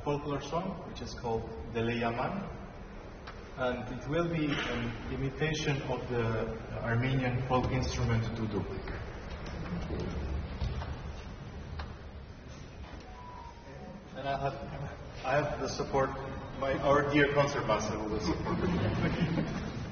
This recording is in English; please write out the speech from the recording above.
folklore song, which is called Dele Yaman. And it will be an imitation of the Armenian folk instrument duduk. And I have the support, our dear concert master will support me.